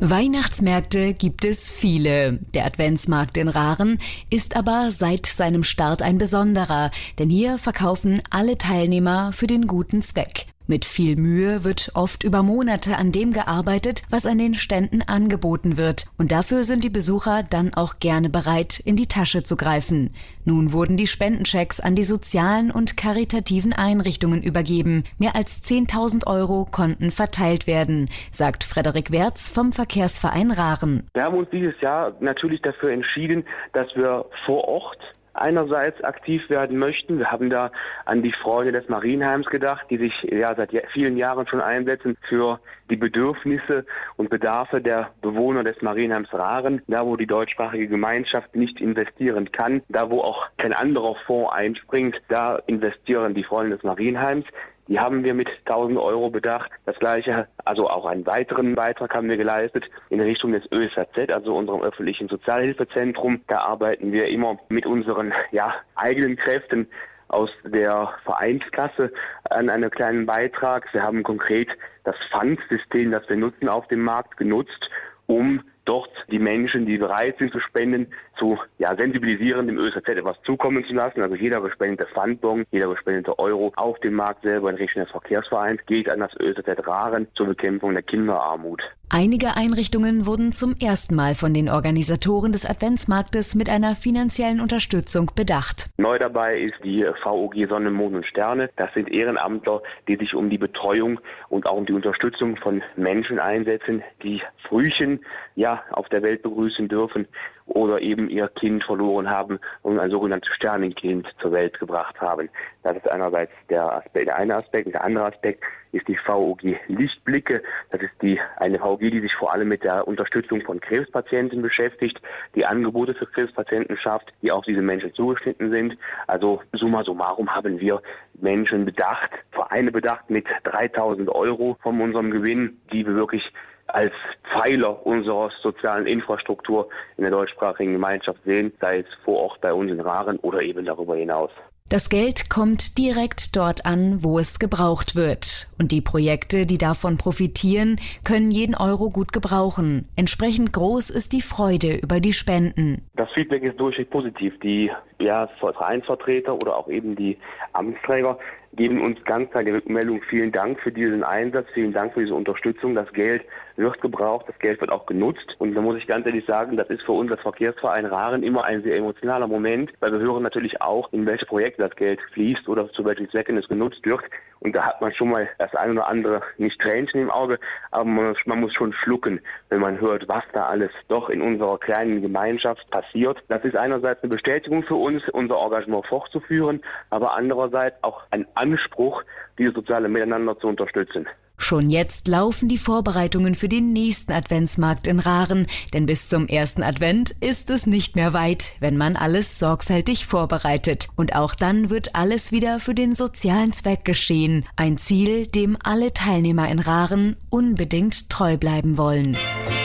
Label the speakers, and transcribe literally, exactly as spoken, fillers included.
Speaker 1: Weihnachtsmärkte gibt es viele. Der Adventsmarkt in Rahren ist aber seit seinem Start ein besonderer, denn hier verkaufen alle Teilnehmer für den guten Zweck. Mit viel Mühe wird oft über Monate an dem gearbeitet, was an den Ständen angeboten wird. Und dafür sind die Besucher dann auch gerne bereit, in die Tasche zu greifen. Nun wurden die Spendenchecks an die sozialen und karitativen Einrichtungen übergeben. Mehr als zehntausend Euro konnten verteilt werden, sagt Frederik Wertz vom Verkehrsverein Rahren.
Speaker 2: Wir haben uns dieses Jahr natürlich dafür entschieden, dass wir vor Ort einerseits aktiv werden möchten. Wir haben da an die Freunde des Marienheims gedacht, die sich ja seit vielen Jahren schon einsetzen für die Bedürfnisse und Bedarfe der Bewohner des Marienheims Rahren. Da, wo die deutschsprachige Gemeinschaft nicht investieren kann, da, wo auch kein anderer Fonds einspringt, da investieren die Freunde des Marienheims. Die haben wir mit tausend Euro bedacht. Das Gleiche, also auch einen weiteren Beitrag haben wir geleistet in Richtung des Ö S Z, also unserem öffentlichen Sozialhilfezentrum. Da arbeiten wir immer mit unseren ja, eigenen Kräften aus der Vereinskasse an einem kleinen Beitrag. Wir haben konkret das Pfandsystem, das wir nutzen, auf dem Markt genutzt, um dort die Menschen, die bereit sind zu spenden, zu ja, sensibilisieren, dem Ö S Z etwas zukommen zu lassen. Also jeder gespendete Pfandbon, jeder gespendete Euro auf dem Markt selber in Richtung des Verkehrsvereins geht an das Ö S Z Rahren zur Bekämpfung der Kinderarmut.
Speaker 1: Einige Einrichtungen wurden zum ersten Mal von den Organisatoren des Adventsmarktes mit einer finanziellen Unterstützung bedacht.
Speaker 2: Neu dabei ist die V O G Sonne, Mond und Sterne. Das sind Ehrenamtler, die sich um die Betreuung und auch um die Unterstützung von Menschen einsetzen, die Frühchen ja auf der Welt begrüßen dürfen oder eben ihr Kind verloren haben und ein sogenanntes Sternenkind zur Welt gebracht haben. Das ist einerseits der Aspekt, der eine Aspekt. Und der andere Aspekt ist die V O G Lichtblicke. Das ist die eine V O G, die sich vor allem mit der Unterstützung von Krebspatienten beschäftigt, die Angebote für Krebspatienten schafft, die auf diese Menschen zugeschnitten sind. Also summa summarum haben wir Menschen bedacht, Vereine bedacht mit dreitausend Euro von unserem Gewinn, die wir wirklich als Pfeiler unserer sozialen Infrastruktur in der deutschsprachigen Gemeinschaft sehen, sei es vor Ort bei uns in Rahren oder eben darüber hinaus.
Speaker 1: Das Geld kommt direkt dort an, wo es gebraucht wird. Und die Projekte, die davon profitieren, können jeden Euro gut gebrauchen. Entsprechend groß ist die Freude über die Spenden.
Speaker 2: Das Feedback ist durchweg positiv. Die ja, Vereinsvertreter oder auch eben die Amtsträger geben uns ganz klar die Rückmeldung, vielen Dank für diesen Einsatz, vielen Dank für diese Unterstützung. Das Geld wird gebraucht, das Geld wird auch genutzt. Und da muss ich ganz ehrlich sagen, das ist für uns als Verkehrsverein Rahren immer ein sehr emotionaler Moment, weil wir hören natürlich auch, in welche Projekte das Geld fließt oder zu welchen Zwecken es genutzt wird. Und da hat man schon mal das eine oder andere, nicht Tränchen im Auge, aber man, man muss schon schlucken, wenn man hört, was da alles doch in unserer kleinen Gemeinschaft passiert. Das ist einerseits eine Bestätigung für uns, unser Engagement fortzuführen, aber andererseits auch ein Anspruch, dieses soziale Miteinander zu unterstützen.
Speaker 1: Schon jetzt laufen die Vorbereitungen für den nächsten Adventsmarkt in Rahren, denn bis zum ersten Advent ist es nicht mehr weit, wenn man alles sorgfältig vorbereitet. Und auch dann wird alles wieder für den sozialen Zweck geschehen, ein Ziel, dem alle Teilnehmer in Rahren unbedingt treu bleiben wollen.